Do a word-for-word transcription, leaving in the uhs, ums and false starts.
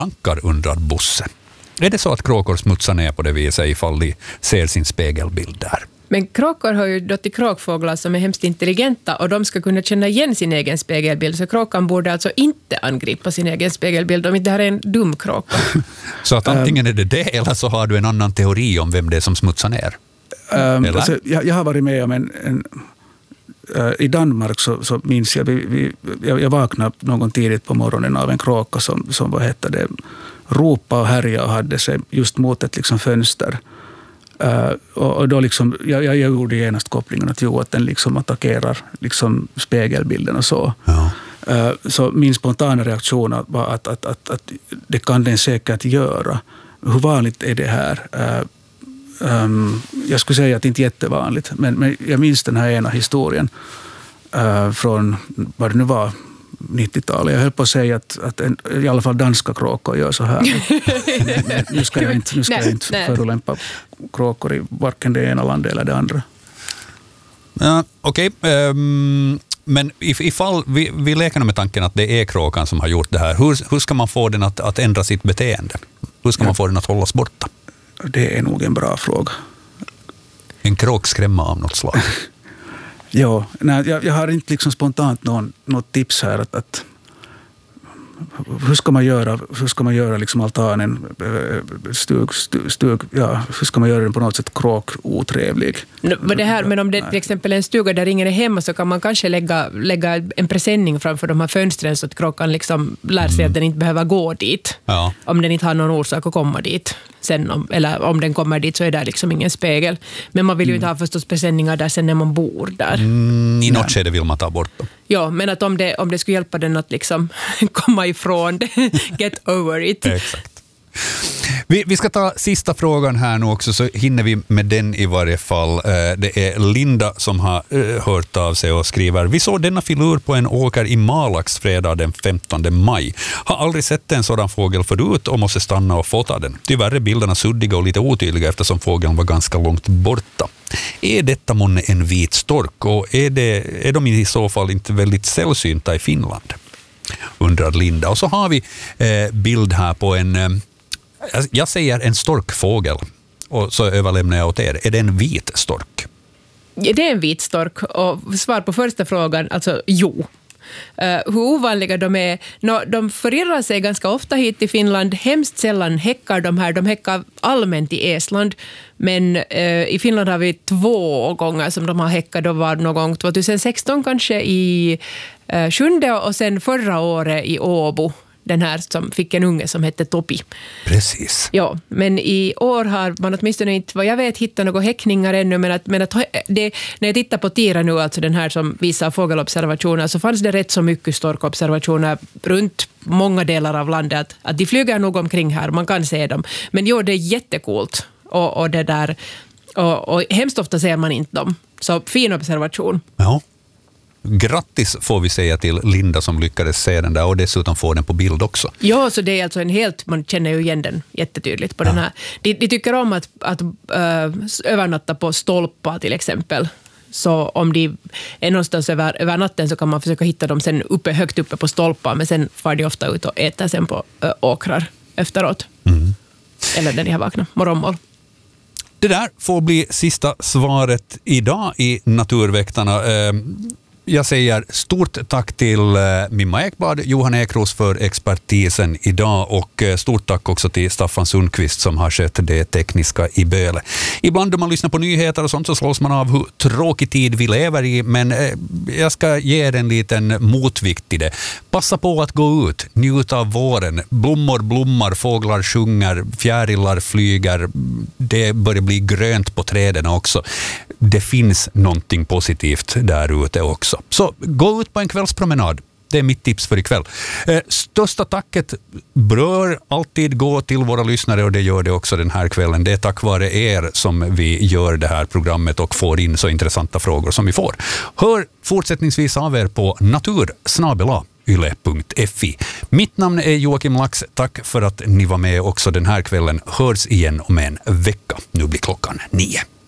Ankar, undrar Bosse. Är det så att kråkor smutsar ner på det viset ifall de ser sin spegelbild där? Men kråkor har ju då till kråkfåglar som är hemskt intelligenta och de ska kunna känna igen sin egen spegelbild. Så kråkan borde alltså inte angripa sin egen spegelbild om inte det här är en dum kråka. Så att antingen är det det eller så har du en annan teori om vem det är som smutsar ner? Um, alltså, jag, jag har varit med om en... en uh, I Danmark så, så minns jag, vi, vi, jag, jag vaknade någon tidigt på morgonen av en kråka som, som vad hette det, ropa och härja och hade sig just mot ett liksom fönster. Uh, och, och då liksom, jag, jag gjorde genast kopplingen att, jo, att den liksom attackerar liksom spegelbilden och så. Ja. Uh, så min spontana reaktion var att, att, att, att det kan den säkert göra. Hur vanligt är det här? Uh, um, jag skulle säga att det inte är jättevanligt, men, men jag minns den här ena historien uh, från vad det nu var, nittiotalet. Jag höll på att säga att, att en, i alla fall danska kråkor gör så här. Men, men nu ska jag inte, nu ska jag inte förolämpa kråkor i varken det ena landet eller det andra. Ja, okej. Okay. Um, men ifall vi, vi leker med tanken att det är kråkan som har gjort det här, hur, hur ska man få den att, att ändra sitt beteende? Hur ska ja. man få den att hållas borta? Det är nog en bra fråga. En kråkskrämma av något slag. Ja, nej, jag, jag har inte liksom spontant någon, något tips här att, att hur ska man göra, hur ska man göra liksom altanen, stug, stug, stug, ja, hur ska man göra den på något sätt kråkotrevlig? Men det här, men om det är till exempel en stuga där ingen är hemma så kan man kanske lägga, lägga en presenning framför de här fönstren så att kråkan liksom lär sig att den inte behöver gå dit. Ja. Om den inte har någon orsak att komma dit. Sen om, eller om den kommer dit så är det liksom ingen spegel. Men man vill ju inte ha förstås presenningar där sen när man bor där. Mm, I något skede vill man ta bort dem. Ja, men att om det, om det skulle hjälpa den att liksom komma ifrån det, get over it. Exakt. Vi, vi ska ta sista frågan här nu också, så hinner vi med den i varje fall. Det är Linda som har hört av sig och skriver: vi såg denna filur på en åker i Malax fredag den femtonde maj. Har aldrig sett en sådan fågel förut och måste stanna och fota den. Tyvärr är bilderna suddiga och lite otydliga eftersom fågeln var ganska långt borta. Är detta månne en vit stork och är, det, är de i så fall inte väldigt sällsynta i Finland? Undrar Linda. Och så har vi eh, bild här på en... Eh, jag säger en storkfågel och så överlämnar jag åt er. Är det en vit stork? Det är en vit stork och svar på första frågan, alltså jo. Uh, hur ovanliga de är. No, de förirrar sig ganska ofta hit till Finland. Hemskt sällan häckar de här. De häckar allmänt i Estland. Men uh, i Finland har vi två gånger som de har häckat. Det var någon gång tjugohundrasexton kanske i uh, sjunde och sen förra året i Åbo. Den här som fick en unge som hette Topi. Precis. Ja, men i år har man åtminstone inte, vad jag vet, hittat några häckningar ännu, men att, men att det, när jag tittar på Tira nu, alltså den här som visar fågelobservationer, så fanns det rätt så mycket storkobservationer runt många delar av landet, att, att de flyger nog omkring här, man kan se dem. Men jo, det är jättekult och, och det där, och, och hemskt ofta ser man inte dem. Så fin observation. Ja. Grattis får vi säga till Linda som lyckades se den där och dessutom få den på bild också. Ja, så det är alltså en helt, man känner ju igen den jättetydligt på ja. den här. De, de tycker om att, att uh, övernatta på stolpar till exempel. Så om de är någonstans över, över natten så kan man försöka hitta dem sen uppe, högt uppe på stolpar, men sen far de ofta ut och äter sen på uh, åkrar efteråt. Mm. Eller när de har vaknat, morgonmål. Det där får bli sista svaret idag i Naturväktarna. Uh, Jag säger stort tack till Mimma Ekblad, Johan Ekros för expertisen idag och stort tack också till Staffan Sundqvist som har skött det tekniska i Böle. Ibland när man lyssnar på nyheter och sånt så slås man av hur tråkig tid vi lever i, men jag ska ge er en liten motvikt till det. Passa på att gå ut, njuta av våren. Blommor blommar, fåglar sjunger, fjärilar flyger. Det börjar bli grönt på träden också. Det finns någonting positivt där ute också. Så gå ut på en kvällspromenad. Det är mitt tips för ikväll. Eh, största tacket bör alltid gå till våra lyssnare och det gör det också den här kvällen. Det är tack vare er som vi gör det här programmet och får in så intressanta frågor som vi får. Hör fortsättningsvis av er på natur snabel-a yle punkt fi. Mitt namn är Joakim Lax. Tack för att ni var med också den här kvällen. Hörs igen om en vecka. Nu blir klockan nio.